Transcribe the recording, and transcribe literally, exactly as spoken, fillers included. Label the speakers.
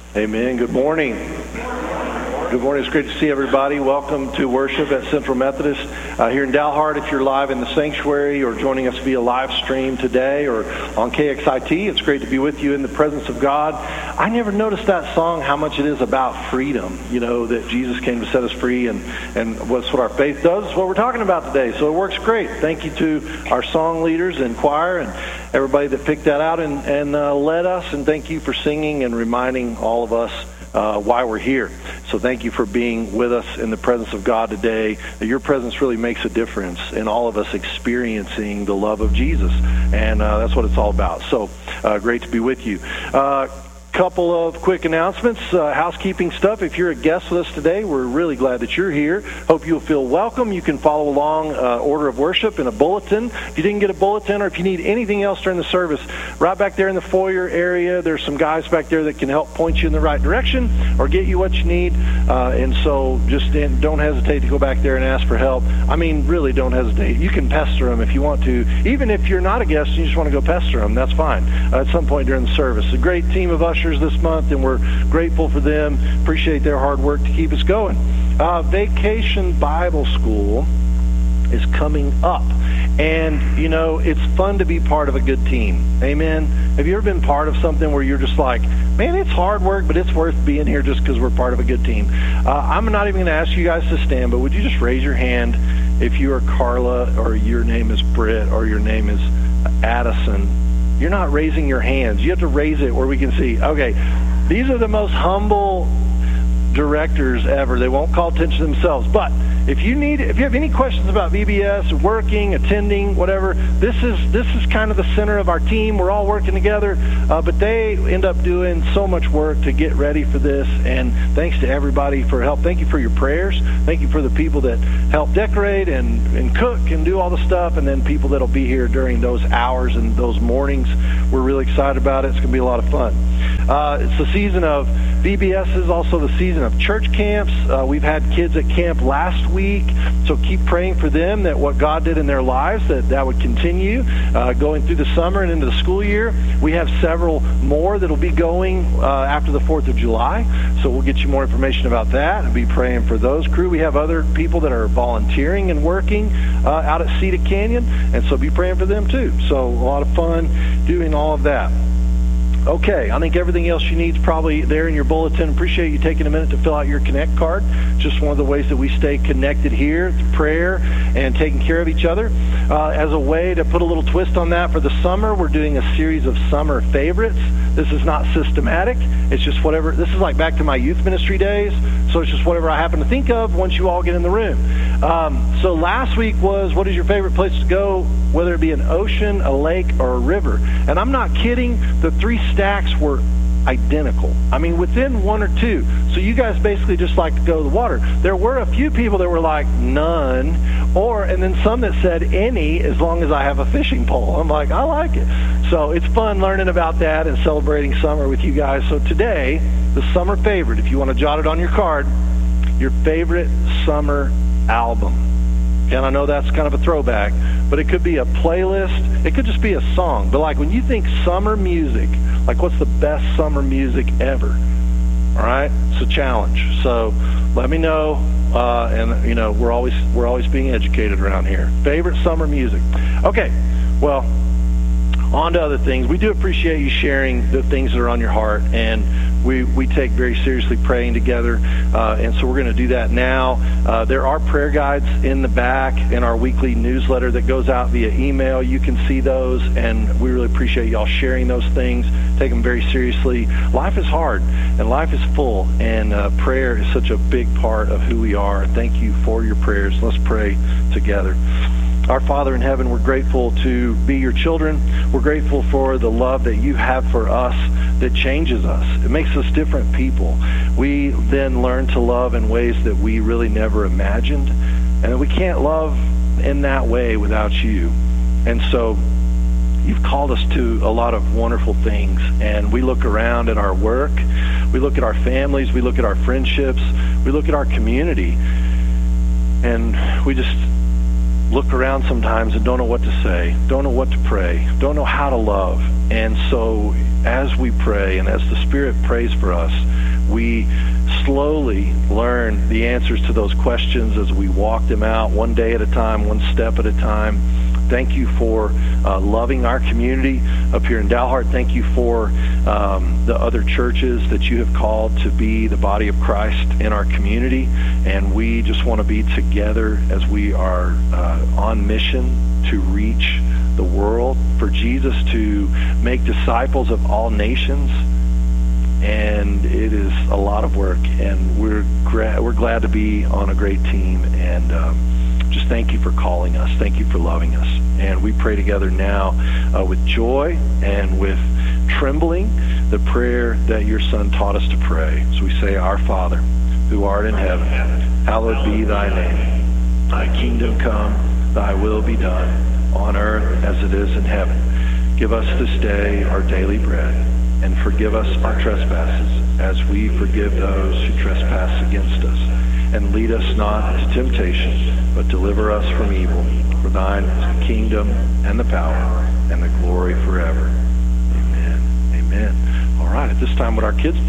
Speaker 1: Amen. Good morning. Good morning. It's great to see everybody. Welcome to worship at Central Methodist uh, here in Dalhart. If you're live in the sanctuary or joining us via live stream today or on K X I T, it's great to be with you in the presence of God. I never noticed that song, how much it is about freedom, you know, that Jesus came to set us free, and, and that's what our faith does. It's what we're talking about today. So it works great. Thank you to our song leaders and choir and everybody that picked that out and, and uh, led us, and thank you for singing and reminding all of us Uh, why we're here. So thank you for being with us in the presence of God today. Your presence really makes a difference in all of us experiencing the love of Jesus, and uh, that's what it's all about. So uh, great to be with you. Uh, couple of quick announcements, uh, housekeeping stuff. If you're a guest with us today, we're really glad that you're here. Hope you'll feel welcome. You can follow along uh, order of worship in a bulletin. If you didn't get a bulletin, or if you need anything else during the service, right back there in the foyer area, there's some guys back there that can help point you in the right direction or get you what you need. Uh, and so just don't hesitate to go back there and ask for help. I mean, really don't hesitate. You can pester them if you want to. Even if you're not a guest and you just want to go pester them, that's fine. Uh, at some point during the service. A great team of ushers this month, and we're grateful for them. Appreciate their hard work to keep us going. Uh, Vacation Bible School is coming up, and you know, it's fun to be part of a good team. Amen. Have you ever been part of something where you're just like, man, it's hard work, but it's worth being here just because we're part of a good team? Uh, I'm not even going to ask you guys to stand, but would you just raise your hand if you are Carla, or your name is Britt, or your name is Addison? You're not raising your hands. You have to raise it where we can see. Okay, these are the most humble directors ever. They won't call attention to themselves. But if you need, if you have any questions about V B S, working, attending, whatever, this is this is kind of the center of our team. We're all working together, uh, but they end up doing so much work to get ready for this. And thanks to everybody for help. Thank you for your prayers. Thank you for the people that help decorate and, and cook and do all the stuff, and then people that'll be here during those hours and those mornings. We're really excited about it. It's going to be a lot of fun. Uh, it's the season of V B S, is also the season of church camps. Uh, we've had kids at camp last week, so keep praying for them, that what God did in their lives, that that would continue uh, going through the summer and into the school year. We have several more that will be going uh, after the fourth of July, so we'll get you more information about that and be praying for those crew. We have other people that are volunteering and working uh, out at Cedar Canyon, and so be praying for them too. So a lot of fun doing all of that. Okay, I think everything else you need is probably there in your bulletin. Appreciate you taking a minute to fill out your Connect card. Just one of the ways that we stay connected here, prayer and taking care of each other. Uh, as a way to put a little twist on that, for the summer, we're doing a series of summer favorites. This is not systematic. It's just whatever. This is like back to my youth ministry days, so it's just whatever I happen to think of once you all get in the room. Um, so last week was, what is your favorite place to go, whether it be an ocean, a lake, or a river? And I'm not kidding. The three stacks were identical. I mean, within one or two. So you guys basically just like to go to the water. There were a few people that were like, none, or, and then some that said any, as long as I have a fishing pole. I'm like, I like it. So it's fun learning about that and celebrating summer with you guys. So today, the summer favorite, if you want to jot it on your card, your favorite summer album. And I know that's kind of a throwback, but it could be a playlist. It could just be a song. But like when you think summer music, like what's the best summer music ever? All right, it's a challenge. So let me know. Uh, and you know, we're always we're always being educated around here. Favorite summer music. Okay, well, on to other things. We do appreciate you sharing the things that are on your heart, and we, we take very seriously praying together, uh, and so we're going to do that now. Uh, there are prayer guides in the back in our weekly newsletter that goes out via email. You can see those, and we really appreciate y'all sharing those things. Take them very seriously. Life is hard, and life is full, and uh, prayer is such a big part of who we are. Thank you for your prayers. Let's pray together. Our Father in heaven, we're grateful to be your children. We're grateful for the love that you have for us that changes us. It makes us different people. We then learn to love in ways that we really never imagined, and we can't love in that way without you. And so you've called us to a lot of wonderful things, and we look around at our work, we look at our families, we look at our friendships, we look at our community, and we just look around sometimes and don't know what to say, don't know what to pray, don't know how to love. And so as we pray and as the Spirit prays for us, we slowly learn the answers to those questions as we walk them out one day at a time, one step at a time. Thank you for uh, loving our community up here in Dalhart. Thank you for um, the other churches that you have called to be the body of Christ in our community. And we just want to be together as we are uh, on mission to reach the world, for Jesus to make disciples of all nations. And it is a lot of work, and we're gra- we're glad to be on a great team. And um, just thank you for calling us. Thank you for loving us. And we pray together now uh, with joy and with trembling the prayer that your Son taught us to pray. So we say, Our Father, who art in heaven, hallowed be thy name. Thy kingdom come, thy will be done, on earth as it is in heaven. Give us this day our daily bread, and forgive us our trespasses, as we forgive those who trespass against us. And lead us not into temptation, but deliver us from evil. For thine is the kingdom, and the power, and the glory forever. Amen. Amen. All right, at this time, would our kids please